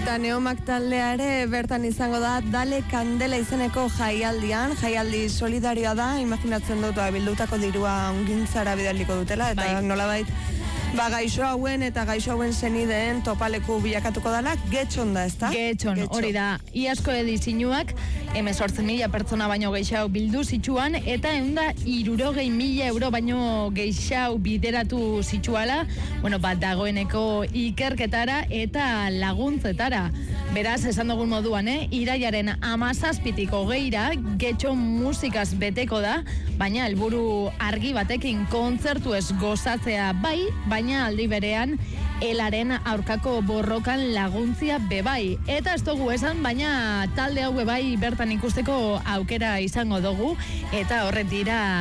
Eta Neomak taldea ere bertan izango da Dale Kandela izeneko jaialdian, jaialdi solidarioa da, imaginatzen dut bildutako dirua ongintzara bidaliko dutela, eta nolabait gaixo hauen eta gaixo hauen senideen topaleku bilakatuko dela, Getxon da, ezta? Getxon, hori da. Iazko edizinuak, 18.000 pertsona baino gehiago bildu zituan, eta 160.000 euro baino gehiago bideratu zituala, dagoeneko ikerketara eta laguntzetara. Beraz, esan dugun moduan, iraiaren 17-tik 20ra Getxon musikaz beteko da, baina helburu argi batekin kontzertu ez gozatzea baina aldi berean elaren aurkako borrokan laguntzia bebai. Eta ez dugu esan, baina talde hau bebai bertan ikusteko aukera izango dugu, eta horretira